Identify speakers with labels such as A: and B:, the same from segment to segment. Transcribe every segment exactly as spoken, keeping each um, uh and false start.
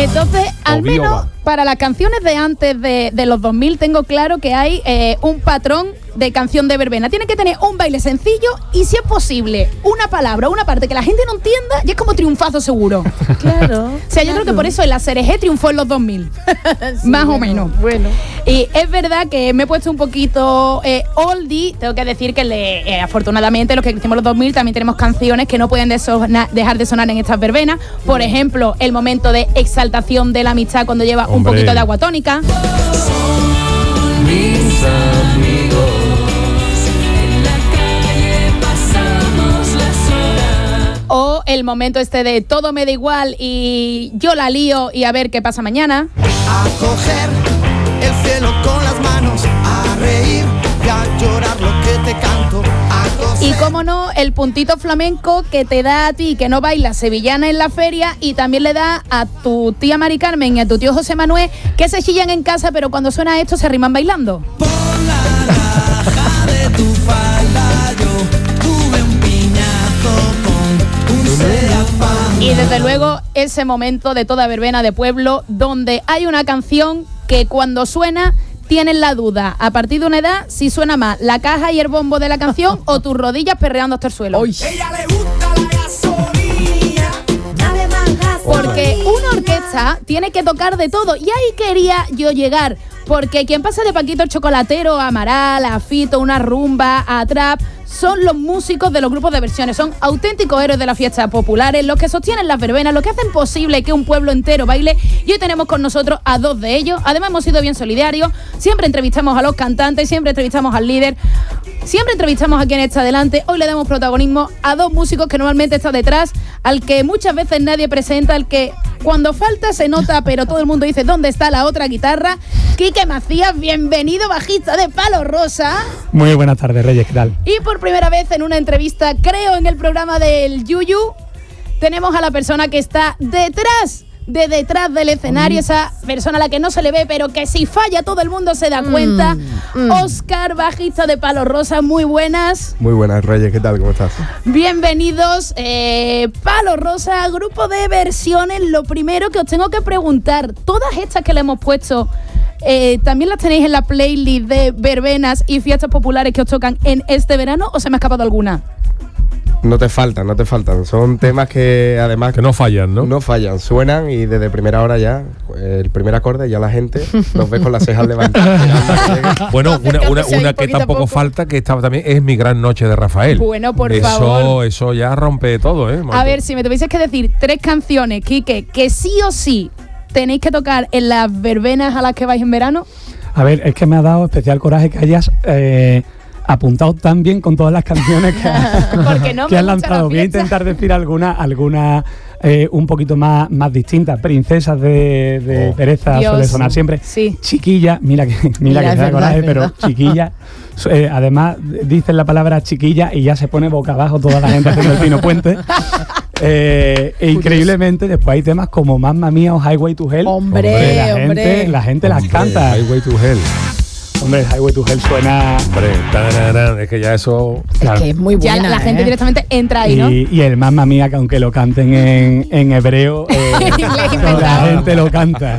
A: Entonces, al
B: Obvio
A: menos
B: va.
A: para las canciones de antes de, de los dos mil tengo claro que hay eh, un patrón de canción de verbena. Tiene que tener un baile sencillo y, si es posible, una palabra, una parte que la gente no entienda y es como triunfazo seguro.
C: Claro.
A: O sea, yo creo que por eso el Aserejé triunfó en los dos mil.
C: Sí,
A: Más
C: bueno,
A: o menos.
C: Bueno.
A: Y es verdad que me he puesto un poquito eh, oldie. Tengo que decir que le, eh, afortunadamente los que crecimos en los dos mil también tenemos canciones que no pueden de sona- dejar de sonar en estas verbenas. Por ejemplo, el momento de exaltación de la amistad cuando lleva un
B: Hombre.
A: poquito de agua tónica.
B: Mis amigos.
A: O el momento este de todo me da igual y yo la lío y a ver qué pasa mañana.
D: A coger el cielo con las manos, a reír y a llorar lo que te canto, a coser.
A: Y cómo no, el puntito flamenco que te da a ti que no bailas sevillana en la feria y también le da a tu tía Mari Carmen y a tu tío José Manuel que se chillan en casa pero cuando suena esto se arriman bailando.
D: Por la raja de tu falda yo tuve un piñazo con un serafán.
A: Y desde luego ese momento de toda verbena de pueblo donde hay una canción que cuando suena tienes la duda a partir de una edad si suena más la caja y el bombo de la canción o tus rodillas perreando hasta el suelo.
C: Uy.
D: Ella le gusta la gasolina. Dame más gasolina.
A: Porque una orquesta tiene que tocar de todo y ahí quería yo llegar. Porque quien pasa de Paquito el Chocolatero a Amaral, a Fito, una rumba, a trap, son los músicos de los grupos de versiones. Son auténticos héroes de las fiestas populares, los que sostienen las verbenas, los que hacen posible que un pueblo entero baile. Y hoy tenemos con nosotros a dos de ellos. Además hemos sido bien solidarios. Siempre entrevistamos a los cantantes, siempre entrevistamos al líder, siempre entrevistamos a quien está delante. Hoy le damos protagonismo a dos músicos que normalmente están detrás, al que muchas veces nadie presenta, al que cuando falta se nota, pero todo el mundo dice ¿dónde está la otra guitarra? Quique Macías, bienvenido, bajista de Palo Rosa.
E: Muy buenas tardes, Reyes, ¿qué tal?
A: Y por primera vez en una entrevista, creo, en el programa del Yuyu, tenemos a la persona que está detrás de detrás del escenario, esa persona a la que no se le ve, pero que si falla todo el mundo se da cuenta.
C: Mm, mm.
A: Óscar, bajista de Palo Rosa, muy buenas.
F: Muy buenas, Reyes, ¿qué tal? ¿Cómo estás?
A: Bienvenidos, eh, Palo Rosa, grupo de versiones. Lo primero que os tengo que preguntar, todas estas que le hemos puesto, eh, ¿también las tenéis en la playlist de verbenas y fiestas populares que os tocan en este verano o se me ha escapado alguna?
F: No te faltan, no te faltan. Son temas que además
B: Que no fallan, ¿no?
F: no fallan, suenan y desde primera hora ya, el primer acorde, ya la gente los ve con las cejas levantadas.
B: Bueno, una, una,
C: Acercándose ahí
B: una que
C: poquito a
B: tampoco
C: poco.
B: falta, que estaba también, es Mi Gran Noche de Rafael.
A: Bueno, por
B: eso,
A: favor.
B: Eso ya rompe todo, ¿eh?
A: A ver, si me tuvieses que decir tres canciones, Quique, que sí o sí tenéis que tocar en las verbenas a las que vais en verano.
E: A ver, es que me ha dado especial coraje que hayas eh, apuntado tan bien con todas las canciones que,
A: Porque no
E: que
A: me
E: has
A: gusta
E: lanzado.
A: la
E: Voy a
A: fiesta.
E: intentar decir alguna, alguna eh, un poquito más, más distintas. Princesas de, de
B: Oh.
E: Pereza
A: Dios.
E: suele sonar siempre.
A: Sí.
E: Chiquilla, mira que, mira
C: Mira,
E: que
C: es
E: me da
C: verdad,
E: coraje,
C: es
E: pero
C: verdad.
E: chiquilla. eh, además, dicen la palabra chiquilla y ya se pone boca abajo toda la gente haciendo el Pino Puente. Eh, e increíblemente, después hay temas como Mamma Mía o Highway to Hell.
C: Hombre,
E: que la
C: hombre.
E: gente, la gente las
B: Hombre,
E: canta.
B: Highway to Hell.
E: Hombre, Highway to Hell suena.
B: Hombre, tararán, es que ya eso...
E: Claro.
C: Es que es muy
A: Ya
C: buena.
A: la, la gente
C: ¿eh?
A: directamente entra ahí, ¿no?
E: Y, y el Mamma Mía, que aunque lo canten en, en hebreo, eh,
A: En inglés
E: la
A: inventado.
E: gente lo canta.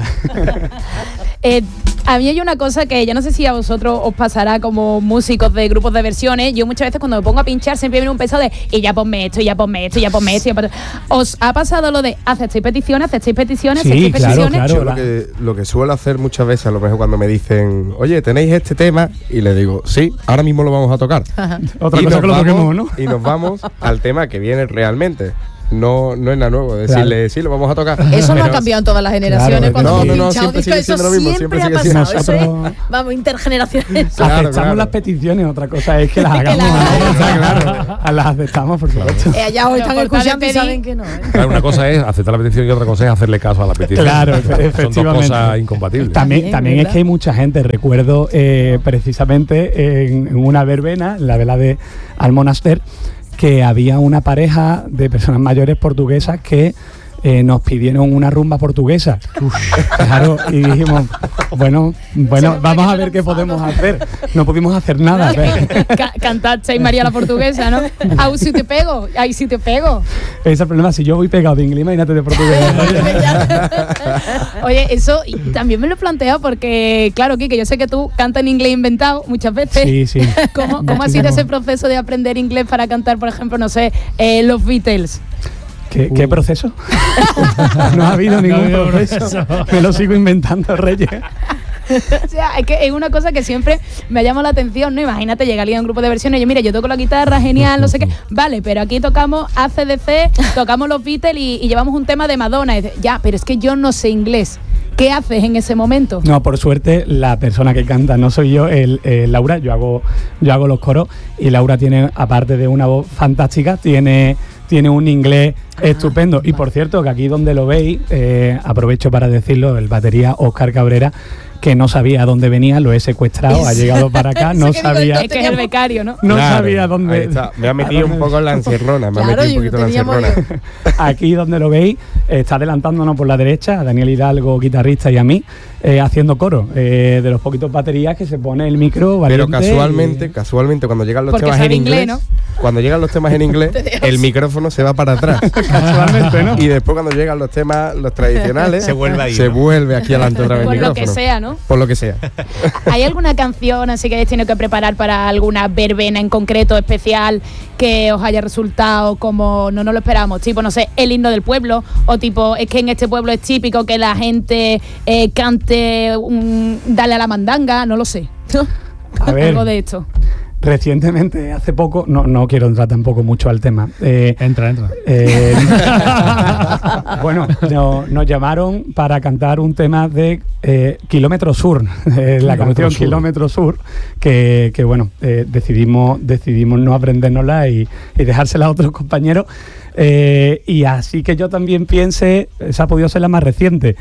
A: Eh, a mí hay una cosa que yo no sé si a vosotros os pasará como músicos de grupos de versiones. Yo muchas veces cuando me pongo a pinchar siempre viene un pesado de y ya ponme esto, y ya ponme esto, y ya ponme esto. Y ya ponme... ¿Os ha pasado lo de aceptéis peticiones, aceptéis peticiones,
E: Sí,
A: aceptéis
E: claro,
A: peticiones?
E: claro.
F: Yo lo que, lo que suelo hacer muchas veces, a lo mejor cuando me dicen, oye, ¿tenéis este tema? Y le digo, sí, ahora mismo lo vamos a tocar.
E: Otra
F: Y
E: cosa
F: nos
E: que lo
F: vamos-
E: toquemos, ¿no?
F: Y nos vamos al tema que viene realmente. No, no es nada nuevo, decirle,
E: Claro.
F: sí, lo vamos a tocar.
C: Eso no ha
F: Pero-
C: cambiado en todas las generaciones.
E: Claro,
C: cuando
F: no,
C: hemos
F: no, no,
C: pinchado
F: siempre
C: discos,
F: sigue
C: eso
F: siendo lo mismo,
C: siempre
F: siempre
C: ha
F: sigue
C: pasado.
E: siendo.
C: Eso es,
E: Nosotros-
C: vamos, intergeneracional.
F: Claro,
E: Aceptamos
F: claro.
E: las peticiones, otra cosa es que las
A: Que
E: hagamos.
A: las
E: ¿no?
F: hagamos.
E: Claro. Las aceptamos, por supuesto.
C: Eh, ya os
A: Lo
C: están
A: importante
C: escuchando y
A: es pedir-
C: saben que no. ¿eh?
B: Claro, una cosa es aceptar la petición y otra cosa es hacerle caso a la petición.
E: Claro,
B: Son- Son dos
E: efectivamente.
B: cosas incompatibles.
E: También,
C: Bien,
E: también es
C: ¿verdad?
E: que hay mucha gente. Recuerdo eh, precisamente en, en una verbena, en la vela de Almonaster, que había una pareja de personas mayores portuguesas que eh, nos pidieron una rumba portuguesa. Claro, y dijimos, bueno, bueno, vamos a ver qué podemos hacer. No pudimos hacer nada.
A: Ca- Cantaste María la portuguesa, ¿no? Ahí sí te pego, ahí sí te pego.
E: Ese es el problema, si yo voy pegado de inglés, imagínate de portugués.
A: Oye, eso y también me lo he planteado porque, claro, Kike, yo sé que tú cantas en inglés inventado muchas veces.
E: Sí, sí.
A: ¿Cómo, cómo ha sido ese proceso de aprender inglés para cantar, por ejemplo, no sé, eh, los Beatles?
E: ¿Qué, ¿Qué proceso? No ha habido ningún
G: habido
E: proceso.
G: proceso.
E: Me lo sigo inventando, Reyes.
A: O sea, es que es una cosa que siempre me ha llamado la atención, ¿no? Imagínate, llega alguien a un grupo de versiones y yo, mira, yo toco la guitarra, genial, no sé qué. Vale, pero aquí tocamos A C D C, tocamos los Beatles y, y llevamos un tema de Madonna. Y dice, ya, pero es que yo no sé inglés. ¿Qué haces en ese momento?
E: No, por suerte, la persona que canta no soy yo, el, eh, Laura. Yo hago, yo hago los coros y Laura tiene, aparte de una voz fantástica, tiene, tiene un inglés estupendo. Y por cierto, que aquí donde lo veis, eh, aprovecho para decirlo, el batería Óscar Cabrera, que no sabía dónde venía, lo he secuestrado, ha llegado para acá, no sabía,
A: Es que es el becario, ¿no?
E: no
F: Claro,
E: sabía dónde.
F: ahí está. Me ha metido un poco en la encerrona, me ha
C: Claro,
F: metido un
C: yo
F: poquito en la
C: teníamos
F: encerrona.
E: Aquí donde lo veis, está adelantándonos por la derecha a Daniel Hidalgo, guitarrista, y a mí, eh, haciendo coro, eh, de los poquitos baterías que se pone el micro
F: Pero
E: valiente
F: casualmente,
E: y-
F: casualmente cuando llegan los
A: Porque
F: temas
A: sabe
F: en inglés,
A: inglés,
F: cuando llegan los temas en inglés, el micrófono se va para atrás.
E: Casualmente, ¿no?
F: Y después cuando llegan los temas, los tradicionales,
G: Se vuelve ahí,
F: se
G: ¿no?
F: vuelve aquí adelante otra vez
A: Por
F: el
A: lo
F: micrófono.
A: que sea, ¿no?
F: Por lo que sea.
A: ¿Hay alguna canción así que hayáis tenido que preparar para alguna verbena en concreto, especial, que os haya resultado como no nos lo esperábamos? Tipo, no sé, el himno del pueblo, o tipo, es que en este pueblo es típico que la gente eh, cante un dale a la mandanga, no lo sé.
E: A ver.
A: Algo de esto.
E: Recientemente, hace poco, no, no quiero entrar tampoco mucho al tema. Eh,
G: Entra, entra.
E: eh, bueno, no- nos llamaron para cantar un tema de eh, Kilómetro Sur, eh, la
B: Kilómetro
E: canción
B: Sur.
E: Kilómetro Sur, que, que bueno, eh, decidimos, decidimos no aprendérnosla y, y dejársela a otros compañeros. Eh, y así que yo también piense, esa ha podido ser la más reciente.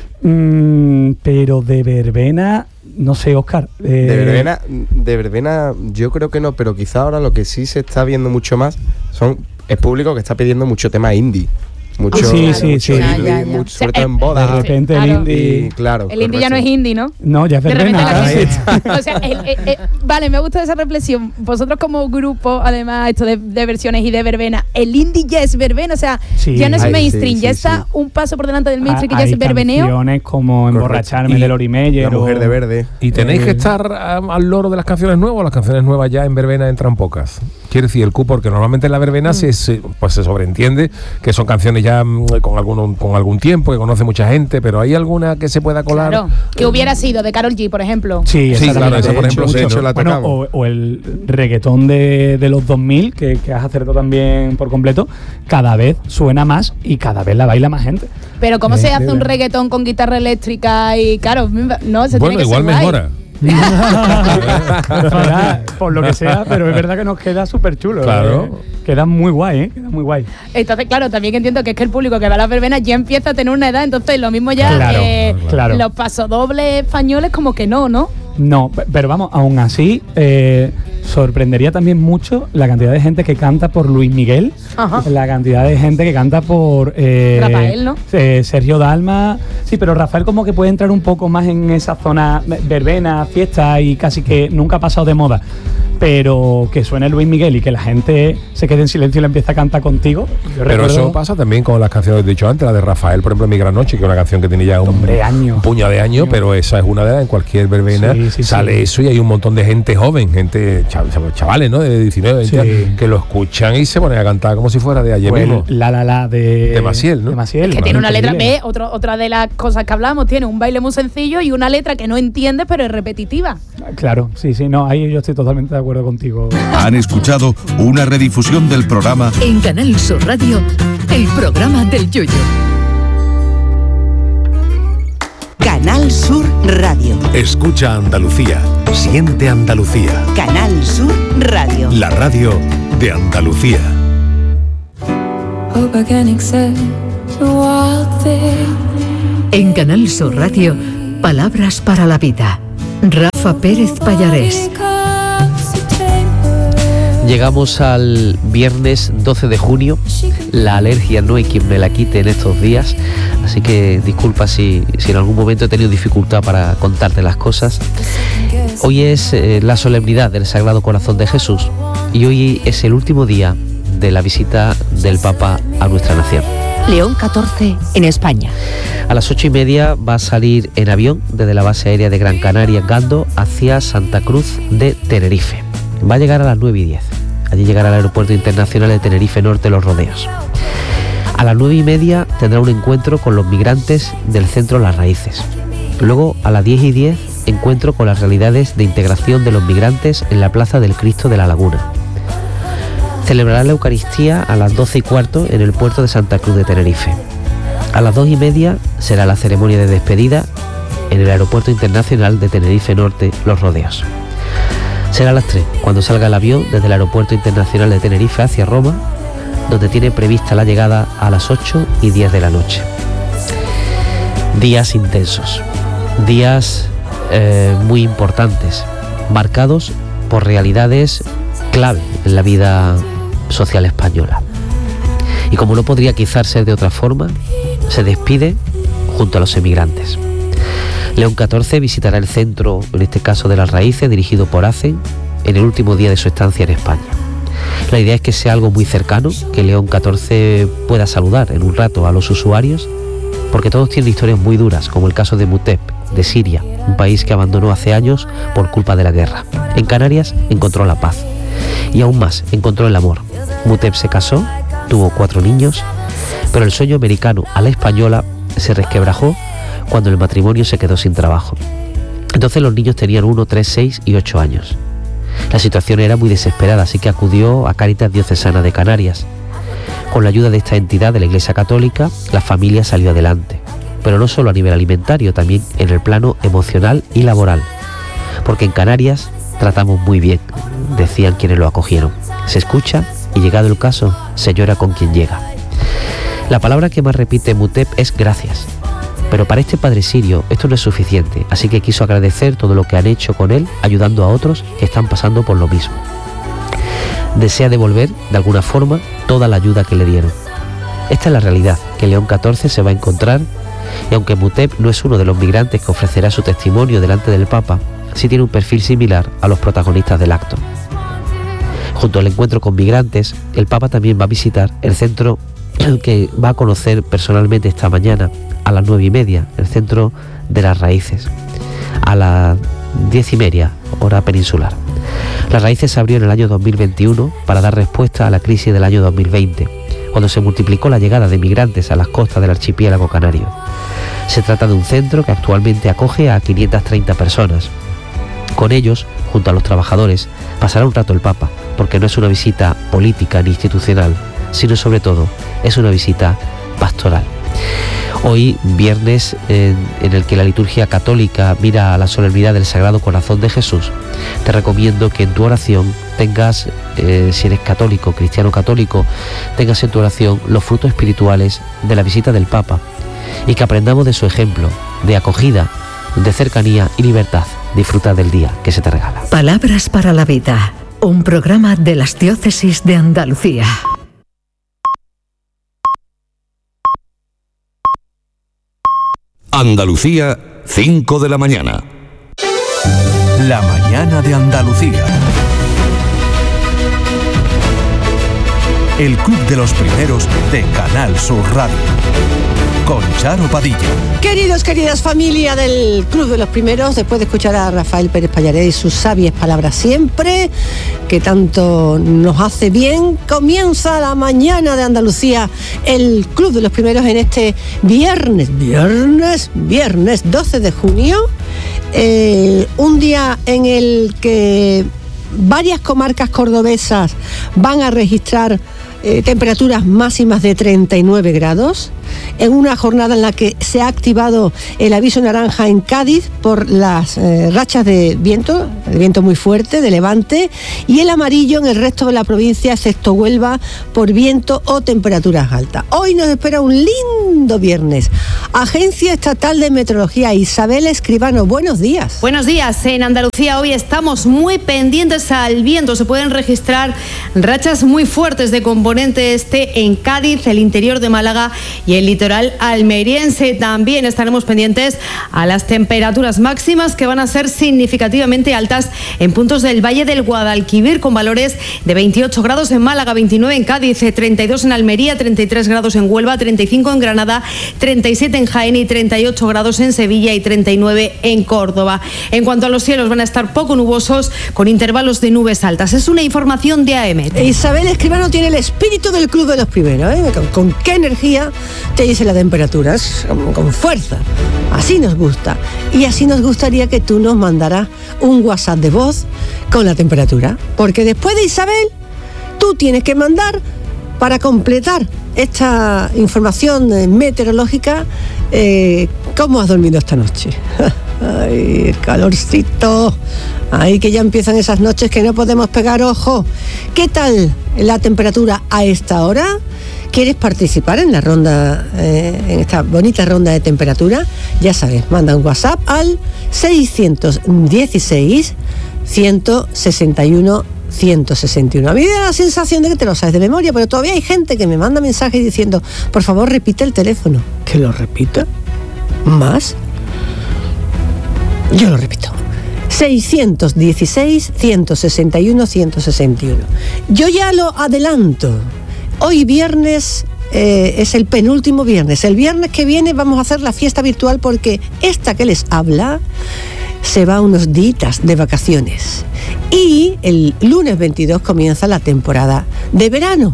E: Mm, pero de verbena, no sé, Óscar. eh,
F: De verbena, de verbena, yo creo que no, pero quizá ahora lo que sí se está viendo mucho más son es público que está pidiendo mucho tema indie. Mucho,
E: Sí, sí,
F: mucho
E: sí.
F: indie,
C: Ya, ya, ya.
F: mucho- sobre
A: O sea,
F: todo en
E: De
F: bodas.
E: repente el
A: Claro.
E: indie.
F: Y claro.
A: El indie ya no es
F: correcto.
A: indie, ¿no?
E: No, ya es
A: De repente
E: verbena.
A: la
E: claro.
A: gente- o sea, el- el- el- vale, me gusta esa reflexión. Vosotros como grupo, además, esto de, de versiones y de verbena, el indie ya es verbena, o sea,
E: Sí.
A: ya no es
F: Ay,
A: mainstream,
F: sí,
A: ya
F: sí,
A: está
F: sí.
A: un paso por delante del mainstream, que ya
E: Hay
A: es verbeneo.
E: canciones como
F: Correcto.
E: Emborracharme
B: Y
E: de Lori Meyer
F: La mujer
E: o-
F: de verde.
B: ¿Y tenéis
E: Eh,
B: que estar um, al loro de las canciones nuevas? Las canciones nuevas ya en verbena entran pocas. Quiere decir, el cupo, porque normalmente en la verbena se, se- pues se sobreentiende que son canciones ya mm, con, algún, con algún tiempo, que conoce mucha gente, pero ¿hay alguna que se pueda colar?
A: Claro, que hubiera sido de Karol G, por ejemplo.
E: Sí,
B: Sí,
E: esa
B: claro,
E: también.
B: esa, por
F: De
B: ejemplo,
F: hecho,
B: sí,
F: de
B: ¿no?
F: hecho, la
E: Bueno,
F: tocamos.
E: o, o el reggaetón de, de los dos mil, que, que has acertado también por completo, cada vez suena más y cada vez la baila más gente.
A: Pero ¿cómo
E: Eh,
A: se hace
E: de
A: un
E: verdad.
A: reggaetón con guitarra eléctrica? Y claro, no, se
B: Bueno,
A: tiene que
B: igual
A: ser guay.
B: mejora.
E: Ojalá, por lo que sea, pero es verdad que nos queda súper chulo.
B: Claro.
E: eh. Queda muy guay, ¿eh? Queda muy guay.
A: Entonces, claro, también entiendo que es que el público que va a las verbenas ya empieza a tener una edad, entonces lo mismo ya
E: Claro,
A: eh,
E: claro.
A: los pasodobles españoles como que no, ¿no?
E: No, pe- pero vamos, aún así, eh, sorprendería también mucho la cantidad de gente que canta por Luis Miguel,
A: Ajá.
E: la cantidad de gente que canta por eh,
A: Rafael, ¿no?
E: eh, Sergio Dalma. Sí, pero Rafael como que puede entrar un poco más en esa zona verbena, fiesta y casi que nunca ha pasado de moda. Pero que suene Luis Miguel y que la gente se quede en silencio y le empiece a cantar contigo. Yo
B: Pero
E: recuerdo-
B: eso pasa también con las canciones que he dicho antes, la de Rafael, por ejemplo, Mi Gran Noche, que es una canción que tiene ya un,
E: Hombre, años.
B: un puñado de años, pero esa es una de las, en cualquier verbena
E: Sí, sí,
B: sale
E: sí.
B: eso y hay un montón de gente joven, gente, chav- chavales, ¿no? De diecinueve,
E: Sí.
B: veinte años, que lo escuchan y se ponen a cantar como si fuera de ayer
E: Pues
B: mismo.
E: la la la de,
B: De Maciel, ¿no?
E: de Maciel,
A: Que
E: claro,
A: tiene una letra,
E: increíble.
A: ve, otro, otra de las cosas que hablamos, tiene un baile muy sencillo y una letra que no entiendes, pero es repetitiva.
E: Claro, sí, sí, no, ahí yo estoy totalmente de acuerdo contigo.
H: Han escuchado una redifusión del programa
I: En Canal Sur Radio, el programa del Yoyo.
J: Canal Sur Radio.
K: Escucha Andalucía, siente Andalucía,
J: Canal Sur Radio.
K: la radio de Andalucía.
I: En Canal Sur Radio, palabras para la vida. Rafa Pérez Pallarés.
G: Llegamos al viernes doce de junio. La alergia no hay quien me la quite en estos días, así que disculpa si, si en algún momento he tenido dificultad para contarte las cosas. Hoy es eh, la solemnidad del Sagrado Corazón de Jesús y hoy es el último día de la visita del Papa a nuestra nación.
I: León catorce en España.
G: A las ocho y media va a salir en avión desde la base aérea de Gran Canaria en Gando hacia Santa Cruz de Tenerife. Va a llegar a las nueve y diez. Allí llegará al Aeropuerto Internacional de Tenerife Norte Los Rodeos. A las nueve y media tendrá un encuentro con los migrantes del centro Las Raíces. Luego, a las diez y diez, encuentro con las realidades de integración de los migrantes en la Plaza del Cristo de la Laguna. Celebrará la Eucaristía a las doce y cuarto en el puerto de Santa Cruz de Tenerife. A las dos y media será la ceremonia de despedida en el Aeropuerto Internacional de Tenerife Norte Los Rodeos. Será a las tres cuando salga el avión desde el Aeropuerto Internacional de Tenerife hacia Roma, donde tiene prevista la llegada a las ocho y diez de la noche. Días intensos, días eh, muy importantes, marcados por realidades clave en la vida social española. Y como no podría quizás ser de otra forma, se despide junto a los emigrantes. León catorce visitará el centro, en este caso de Las Raíces, dirigido por ACEN, en el último día de su estancia en España. La idea es que sea algo muy cercano, que León catorce pueda saludar en un rato a los usuarios, porque todos tienen historias muy duras, como el caso de Mutep, de Siria, un país que abandonó hace años por culpa de la guerra. En Canarias encontró la paz y aún más, encontró el amor. Mutep se casó, tuvo cuatro niños, pero el sueño americano a la española se resquebrajó cuando el matrimonio se quedó sin trabajo. Entonces los niños tenían uno, tres, seis y ocho años. La situación era muy desesperada, así que acudió a Cáritas Diocesana de Canarias. Con la ayuda de esta entidad de la Iglesia Católica, la familia salió adelante, pero no solo a nivel alimentario, también en el plano emocional y laboral, porque en Canarias tratamos muy bien, decían quienes lo acogieron. Se escucha y, llegado el caso, se llora con quien llega. La palabra que más repite Mutep es gracias. Pero para este padre sirio esto no es suficiente, así que quiso agradecer todo lo que han hecho con él, ayudando a otros que están pasando por lo mismo. Desea devolver, de alguna forma, toda la ayuda que le dieron. Esta es la realidad que León catorce se va a encontrar, y aunque Mutep no es uno de los migrantes que ofrecerá su testimonio delante del Papa, sí tiene un perfil similar a los protagonistas del acto. Junto al encuentro con migrantes, el Papa también va a visitar el centro que va a conocer personalmente esta mañana a las nueve y media, el centro de Las Raíces, a las diez y media, hora peninsular. Las Raíces se abrió en el año dos mil veintiuno para dar respuesta a la crisis del año dos mil veinte, cuando se multiplicó la llegada de migrantes a las costas del archipiélago canario. Se trata de un centro que actualmente acoge a quinientas treinta personas. Con ellos, junto a los trabajadores, pasará un rato el Papa, porque no es una visita política ni institucional, sino sobre todo es una visita pastoral. Hoy, viernes, en, en el que la liturgia católica mira a la solemnidad del Sagrado Corazón de Jesús, te recomiendo que en tu oración tengas, eh, si eres católico, cristiano católico, tengas en tu oración los frutos espirituales de la visita del Papa y que aprendamos de su ejemplo, de acogida, de cercanía y libertad. Disfruta del día que se te regala.
I: Palabras para la vida, un programa de las diócesis de Andalucía.
K: Andalucía, cinco de la mañana.
H: La mañana de Andalucía. El club de los primeros de Canal Sur Radio. Con Charo Padilla.
L: Queridos, queridas familia del Club de los Primeros, después de escuchar a Rafael Pérez Pallaret y sus sabias palabras siempre, que tanto nos hace bien, comienza la mañana de Andalucía, el Club de los Primeros en este viernes, viernes, viernes doce de junio, eh, un día en el que varias comarcas cordobesas van a registrar Eh, temperaturas máximas de treinta y nueve grados. en una jornada en la que se ha activado el aviso naranja en Cádiz por las eh, rachas de viento, de viento muy fuerte, de levante, y el amarillo en el resto de la provincia, excepto Huelva, por viento o temperaturas altas. Hoy nos espera un lindo viernes. Agencia Estatal de Meteorología, Isabel Escribano, buenos días.
M: Buenos días. En Andalucía hoy estamos muy pendientes al viento. Se pueden registrar rachas muy fuertes de componente este en Cádiz, el interior de Málaga y el litoral almeriense. También estaremos pendientes a las temperaturas máximas, que van a ser significativamente altas en puntos del Valle del Guadalquivir, con valores de veintiocho grados en Málaga, veintinueve en Cádiz, treinta y dos en Almería, treinta y tres grados en Huelva, treinta y cinco en Granada, treinta y siete en Jaén y treinta y ocho grados en Sevilla y treinta y nueve en Córdoba. En cuanto a los cielos, van a estar poco nubosos con intervalos de nubes altas. Es una información de A M.
L: Isabel Escribano tiene el espíritu del club de los primeros, ¿eh? Con, con qué energía te dice la temperatura, es con, con fuerza. Así nos gusta. Y así nos gustaría que tú nos mandaras un WhatsApp de voz con la temperatura. Porque después de Isabel, tú tienes que mandar, para completar esta información meteorológica, eh, ¿cómo has dormido esta noche? Ay, el calorcito. Ay, que ya empiezan esas noches que no podemos pegar ojo. ¿Qué tal la temperatura a esta hora? ¿Quieres participar en la ronda, eh, en esta bonita ronda de temperatura? Ya sabes, manda un WhatsApp al seiscientos dieciséis, ciento sesenta y uno, ciento sesenta y uno. A mí me da la sensación de que te lo sabes de memoria, pero todavía hay gente que me manda mensajes diciendo, por favor, repite el teléfono. ¿Que lo repita? ¿Más? Yo lo repito. seiscientos dieciséis, ciento sesenta y uno, ciento sesenta y uno. Yo ya lo adelanto. Hoy viernes eh, es el penúltimo viernes. El viernes que viene vamos a hacer la fiesta virtual, porque esta que les habla se va unos días de vacaciones. Y el lunes veintidós comienza la temporada de verano.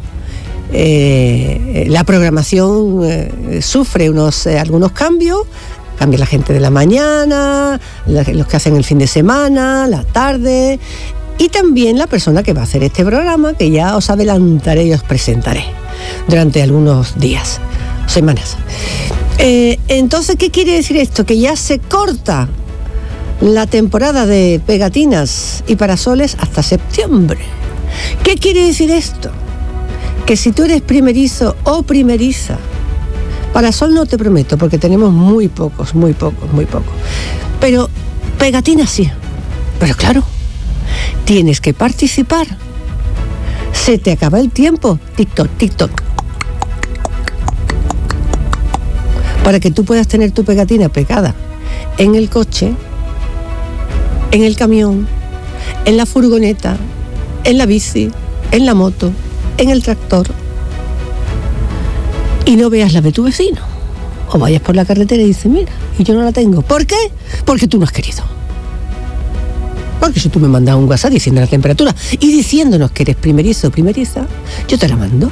L: Eh, la programación eh, sufre unos eh, algunos cambios. Cambia la gente de la mañana, los que hacen el fin de semana, la tarde, y también la persona que va a hacer este programa, que ya os adelantaré y os presentaré durante algunos días, semanas. Eh, entonces, ¿qué quiere decir esto? Que ya se corta la temporada de pegatinas y parasoles hasta septiembre. ¿Qué quiere decir esto? Que si tú eres primerizo o primeriza, parasol no te prometo, porque tenemos muy pocos, muy pocos, muy pocos. Pero pegatinas sí. Pero claro, tienes que participar. Se te acaba el tiempo. TikTok, TikTok. Para que tú puedas tener tu pegatina pegada en el coche, en el camión, en la furgoneta, en la bici, en la moto, en el tractor. Y no veas la de tu vecino. O vayas por la carretera y dices, mira, y yo no la tengo. ¿Por qué? Porque tú no has querido. Porque si tú me mandas un WhatsApp diciendo la temperatura y diciéndonos que eres primerizo o primeriza, yo te la mando.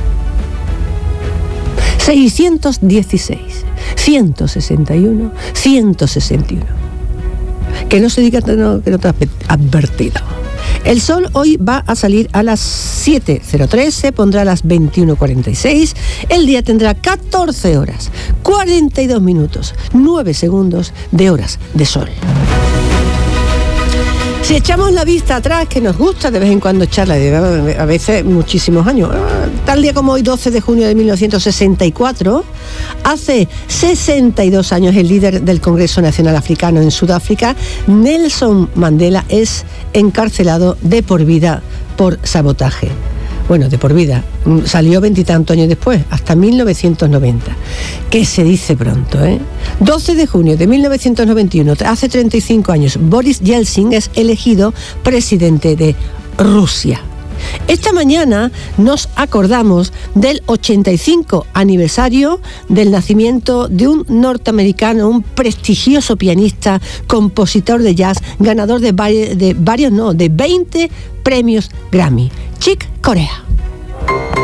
L: seiscientos dieciséis, ciento sesenta y uno, ciento sesenta y uno. Que no se diga que no, que no te has advertido. El sol hoy va a salir a las siete cero tres, se pondrá a las veintiuno cuarenta y seis. El día tendrá catorce horas, cuarenta y dos minutos, nueve segundos de horas de sol. Si echamos la vista atrás, que nos gusta de vez en cuando echarla, a veces muchísimos años, tal día como hoy, doce de junio de mil novecientos sesenta y cuatro, hace sesenta y dos años el líder del Congreso Nacional Africano en Sudáfrica, Nelson Mandela, es encarcelado de por vida por sabotaje. Bueno, de por vida, salió veintitantos años después, hasta mil novecientos noventa, que se dice pronto, ¿eh? doce de junio de mil novecientos noventa y uno, hace treinta y cinco años, Boris Yeltsin es elegido presidente de Rusia. Esta mañana nos acordamos del ochenta y cinco aniversario del nacimiento de un norteamericano, un prestigioso pianista, compositor de jazz, ganador de, vari- de varios, no, de veinte premios Grammy, Chick Corea.